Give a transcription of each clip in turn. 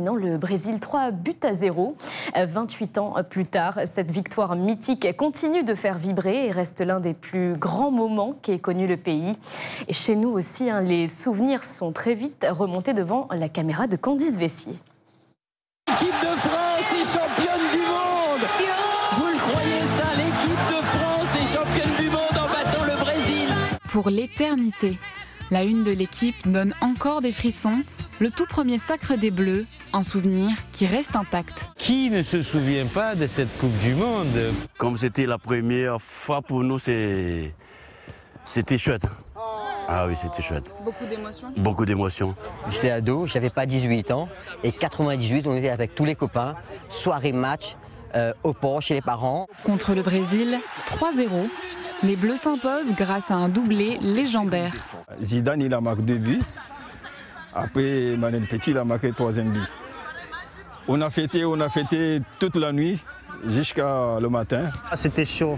dominant le Brésil 3-0. 28 ans plus tard, cette victoire mythique continue de faire vibrer et reste l'un des plus grands moments qu'ait connu le pays. Et chez nous aussi, les souvenirs sont très vite remontés devant la caméra de Candice Vessier. L'équipe de France est championne du monde. Vous le croyez ça, l'équipe de France est championne du monde en battant le Brésil. Pour l'éternité, la une de l'équipe donne encore des frissons. Le tout premier sacre des Bleus, un souvenir qui reste intact. Qui ne se souvient pas de cette Coupe du Monde? Comme c'était la première fois pour nous, c'était chouette. Ah oui, c'était chouette. Beaucoup d'émotions? Beaucoup d'émotions. J'étais ado, j'avais pas 18 ans. Et 98, on était avec tous les copains. Soirée match, au port, chez les parents. Contre le Brésil, 3-0. Les Bleus s'imposent grâce à un doublé légendaire. Zidane, il a marqué 2 buts. Après, Emmanuel Petit, il a marqué le 3e but. On a fêté toute la nuit jusqu'à le matin. C'était chaud.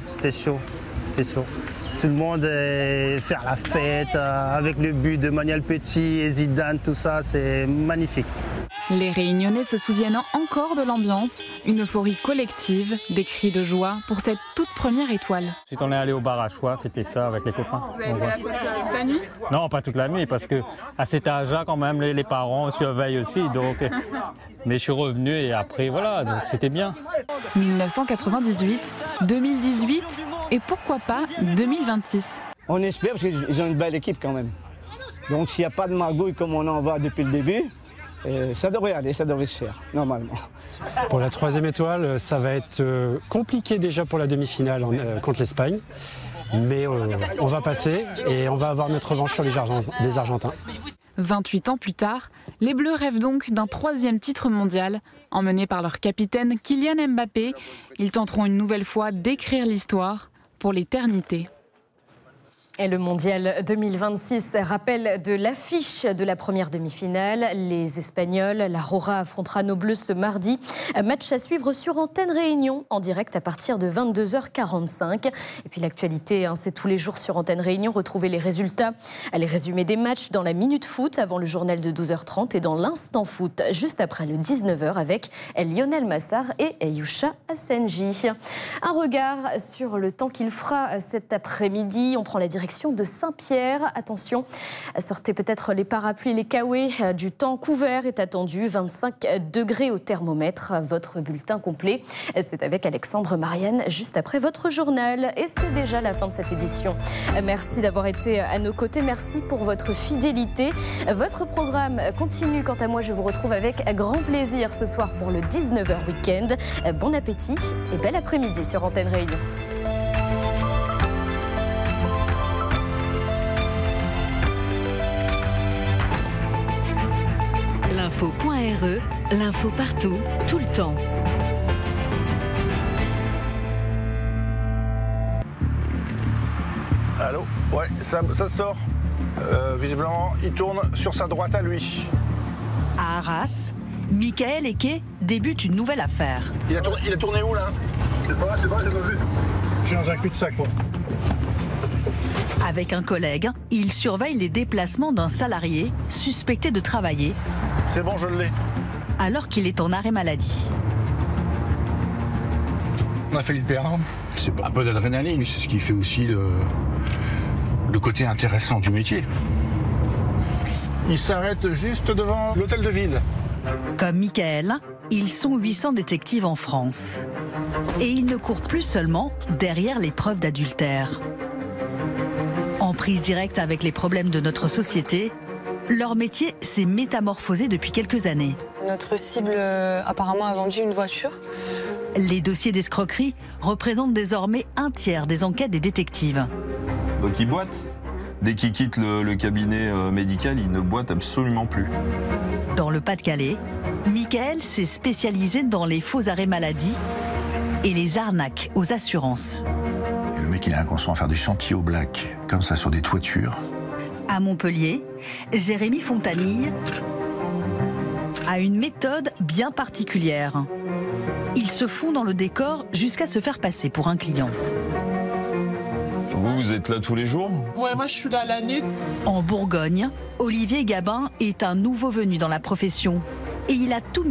Tout le monde faire la fête avec le but de Emmanuel Petit et Zidane, tout ça, c'est magnifique. Les Réunionnais se souviennent encore de l'ambiance, une euphorie collective, des cris de joie pour cette toute première étoile. Ensuite, on est allé au bar à Choix, fêter ça avec les copains. Vous avez fait la fête toute la nuit? Non, pas toute la nuit, parce que à cet âge-là, quand même, les parents surveillent aussi. Donc, mais je suis revenu et après, voilà, donc c'était bien. 1998, 2018 et pourquoi pas 2026. On espère parce qu'ils ont une belle équipe quand même. Donc s'il n'y a pas de magouille comme on en voit depuis le début, ça devrait aller, ça devrait se faire, normalement. Pour la 3e étoile, ça va être compliqué déjà pour la demi-finale contre l'Espagne. Mais on va passer et on va avoir notre revanche sur les Argentins. 28 ans plus tard, les Bleus rêvent donc d'un 3e titre mondial. Emmenés par leur capitaine Kylian Mbappé, ils tenteront une nouvelle fois d'écrire l'histoire pour l'éternité. Et le mondial 2026 rappelle de l'affiche de la première demi-finale. Les Espagnols, la Rora affrontera nos Bleus ce mardi. Match à suivre sur Antenne Réunion en direct à partir de 22h45. Et puis l'actualité, c'est tous les jours sur Antenne Réunion. Retrouvez les résultats, les résumés des matchs dans la Minute Foot avant le journal de 12h30 et dans l'Instant Foot juste après le 19h avec Lionel Massard et Yousha Asenji. Un regard sur le temps qu'il fera cet après-midi. On prend la direction de Saint-Pierre. Attention, sortez peut-être les parapluies et les kawaii. Du temps couvert est attendu, 25 degrés au thermomètre. Votre bulletin complet, c'est avec Alexandre Marianne juste après votre journal. Et c'est déjà la fin de cette édition. Merci d'avoir été à nos côtés. Merci pour votre fidélité. Votre programme continue. Quant à moi, je vous retrouve avec grand plaisir ce soir pour le 19h Week-end. Bon appétit et bel après-midi sur Antenne Réunion. L'info.re, l'info partout, tout le temps. Allô? Ouais, ça sort. Visiblement, il tourne sur sa droite à lui. À Arras, Michael Eke débute une nouvelle affaire. Il a tourné où là? C'est pas, j'ai pas vu. Je suis dans un cul-de-sac, quoi. Avec un collègue, il surveille les déplacements d'un salarié suspecté de travailler. C'est bon, je l'ai. Alors qu'il est en arrêt maladie. On a fait le terrain. C'est un peu d'adrénaline, c'est ce qui fait aussi le côté intéressant du métier. Il s'arrête juste devant l'hôtel de ville. Comme Michael, ils sont 800 détectives en France. Et ils ne courent plus seulement derrière les preuves d'adultère. En prise directe avec les problèmes de notre société, leur métier s'est métamorphosé depuis quelques années. Notre cible apparemment a vendu une voiture. Les dossiers d'escroquerie représentent désormais un tiers des enquêtes des détectives. Donc ils boitent. Dès qu'ils quittent le cabinet médical, ils ne boitent absolument plus. Dans le Pas-de-Calais, Michael s'est spécialisé dans les faux arrêts maladie et les arnaques aux assurances. Et le mec, il a inconscient à faire des chantiers au black, comme ça, sur des toitures. À Montpellier, Jérémy Fontanille a une méthode bien particulière. Il se fond dans le décor jusqu'à se faire passer pour un client. Vous êtes là tous les jours? Ouais, moi je suis là à l'année. En Bourgogne, Olivier Gabin est un nouveau venu dans la profession et il a tout